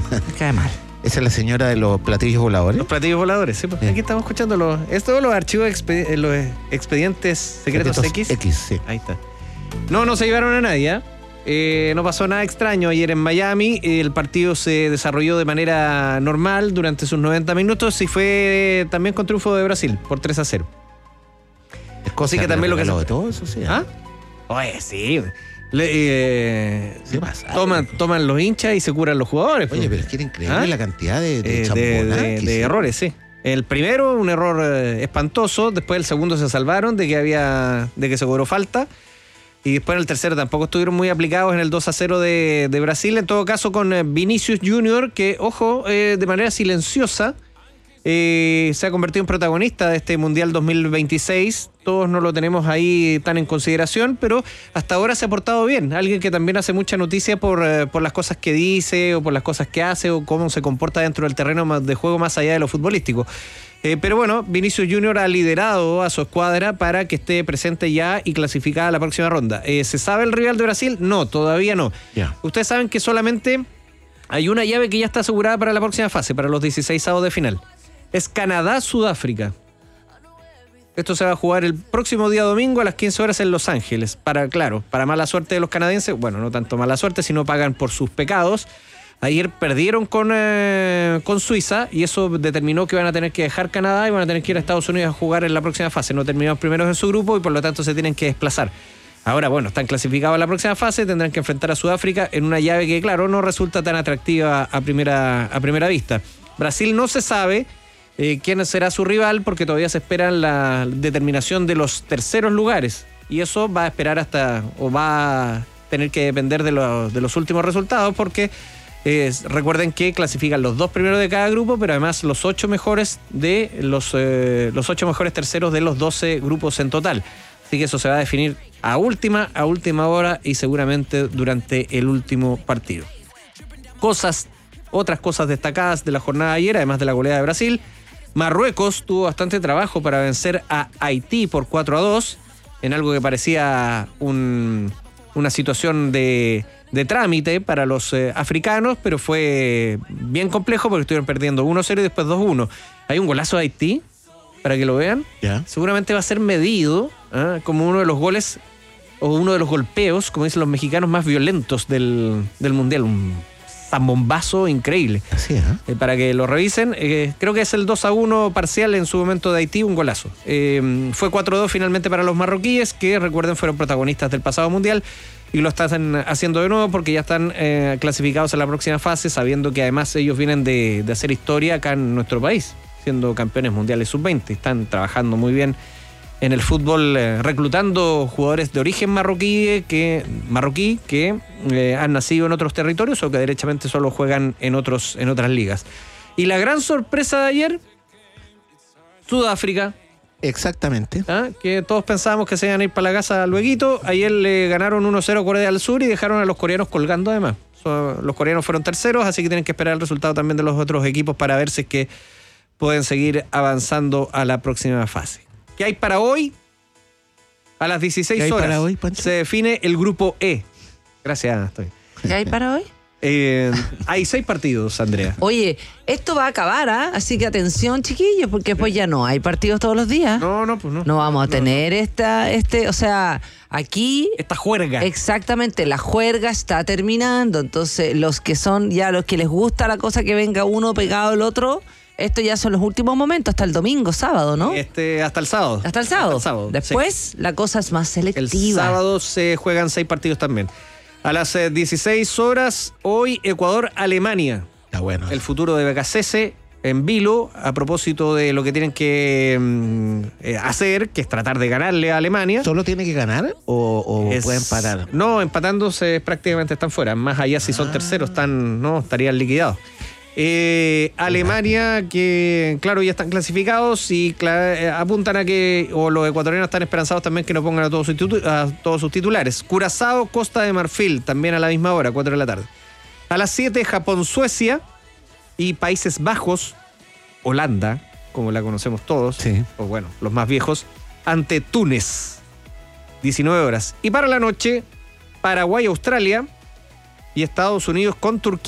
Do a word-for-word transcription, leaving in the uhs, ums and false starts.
Cae mal. Esa es la señora de los platillos voladores. Los platillos voladores, sí. Pues, aquí estamos escuchando los, esto, los archivos, expedi- los expedientes secretos, Secretos X. X, sí. Ahí está. No, no se llevaron a nadie, ¿eh? Eh, no pasó nada extraño ayer en Miami. El partido se desarrolló de manera normal durante sus noventa minutos y fue también con triunfo de Brasil por tres a cero. Es cosa Así que también lo que se- de todo eso, sí. ¿Ah? Oye, sí. Le, eh, Sí pasa. toman, toman los hinchas y se curan los jugadores. Oye, pues. pero es que era increíble ¿Ah? la cantidad de, de Eh, de, chambonadas de- que de hicieron. errores, sí. El primero, un error eh, espantoso. Después el segundo se salvaron de que había, de que se cobró falta. Y después en el tercero tampoco estuvieron muy aplicados en el dos a cero de, de Brasil. En todo caso con eh, Vinicius Junior, que, ojo, eh, de manera silenciosa eh, se ha convertido en protagonista de este Mundial dos mil veintiséis. Todos no lo tenemos ahí tan en consideración, pero hasta ahora se ha portado bien. Alguien que también hace mucha noticia por, eh, por las cosas que dice o por las cosas que hace o cómo se comporta dentro del terreno más- de juego más allá de lo futbolístico. Eh, pero bueno, Vinicius Junior ha liderado a su escuadra para que esté presente ya y clasificada a la próxima ronda. Eh, ¿Se sabe el rival de Brasil? No, todavía no. Ya. Ustedes saben que solamente hay una llave que ya está asegurada para la próxima fase, para los dieciseisavos de final. Es Canadá-Sudáfrica. Esto se va a jugar el próximo día domingo a las quince horas en Los Ángeles. Para, claro, para mala suerte de los canadienses, bueno, no tanto mala suerte, sino pagan por sus pecados. Ayer perdieron con, eh, con Suiza y eso determinó que van a tener que dejar Canadá y van a tener que ir a Estados Unidos a jugar en la próxima fase. No terminaron primeros en su grupo y por lo tanto se tienen que desplazar. Ahora, bueno, están clasificados a la próxima fase, tendrán que enfrentar a Sudáfrica en una llave que, claro, no resulta tan atractiva a primera, a primera vista. Brasil no se sabe eh, quién será su rival porque todavía se espera la determinación de los terceros lugares y eso va a esperar hasta, o va a tener que depender de los, de los últimos resultados porque... Eh, recuerden que clasifican los dos primeros de cada grupo, pero además los ocho mejores de los, eh, los ocho mejores terceros de los doce grupos en total. Así que eso se va a definir a última, a última hora y seguramente durante el último partido. Cosas, otras cosas destacadas de la jornada de ayer, además de la goleada de Brasil. Marruecos tuvo bastante trabajo para vencer a Haití por cuatro a dos, en algo que parecía un, una situación de... de trámite para los eh, africanos, pero fue bien complejo porque estuvieron perdiendo uno cero y después dos uno. Hay un golazo de Haití, para que lo vean. Ya. Seguramente va a ser medido ¿eh? como uno de los goles o uno de los golpeos, como dicen los mexicanos, más violentos del, del Mundial. Un zambombazo increíble. Así es, ¿eh? Eh, para que lo revisen, eh, creo que es el dos a uno parcial en su momento de Haití, un golazo. Eh, fue cuatro a dos finalmente para los marroquíes, que recuerden fueron protagonistas del pasado Mundial y lo están haciendo de nuevo porque ya están eh, clasificados a la próxima fase, sabiendo que además ellos vienen de, de hacer historia acá en nuestro país, siendo campeones mundiales sub veinte. Están trabajando muy bien en el fútbol, eh, reclutando jugadores de origen marroquí que, marroquí que eh, han nacido en otros territorios o que derechamente solo juegan en, otros, en otras ligas. Y la gran sorpresa de ayer, Sudáfrica, Exactamente. ¿ah? que todos pensábamos que se iban a ir para la casa lueguito. Ayer le ganaron uno cero a Corea del Sur y dejaron a los coreanos colgando además. So, los coreanos fueron terceros, así que tienen que esperar el resultado también de los otros equipos para ver si es que pueden seguir avanzando a la próxima fase. ¿Qué hay para hoy? A las dieciséis ¿Qué hay horas para hoy, Pancho? se define el grupo E. Gracias, Ana, estoy. ¿Qué hay para hoy? Eh, hay seis partidos, Andrea. Oye, esto va a acabar, ¿ah? Así que atención, chiquillos, porque después ya no hay partidos todos los días. No, no, pues no. No vamos a No, tener esta, este, o sea, aquí Esta juerga. exactamente la juerga está terminando. Entonces, los que son ya los que les gusta la cosa que venga uno pegado al otro, esto ya son los últimos momentos, hasta el domingo, sábado, ¿no? Este, hasta el sábado. Hasta el sábado. Hasta el sábado, Después, sí. la cosa es más El selectiva. sábado se juegan seis partidos también. A las eh, dieciséis horas, hoy Ecuador-Alemania. Está bueno. El futuro de Becasese en vilo, a propósito de lo que tienen que mm, eh, hacer, que es tratar de ganarle a Alemania. ¿Solo tiene que ganar o, o Es- pueden parar? No, empatándose prácticamente están fuera. Más allá, si son Ah. terceros, están, no, estarían liquidados. Eh, Alemania, que claro, ya están clasificados y cla- eh, apuntan a que, o los ecuatorianos están esperanzados también que no pongan a todos sus, titu- a todos sus titulares. Curazao, Costa de Marfil, también a la misma hora, cuatro de la tarde. A las siete, Japón, Suecia y Países Bajos, Holanda, como la conocemos todos, Sí. o bueno, los más viejos, ante Túnez, diecinueve horas. Y para la noche, Paraguay, Australia y Estados Unidos con Turquía.